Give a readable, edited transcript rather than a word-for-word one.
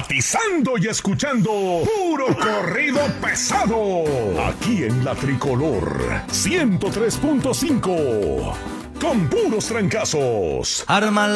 sintonizando y escuchando puro corrido pesado. Aquí en La Tricolor 103.5. Con puros trancazos. Arma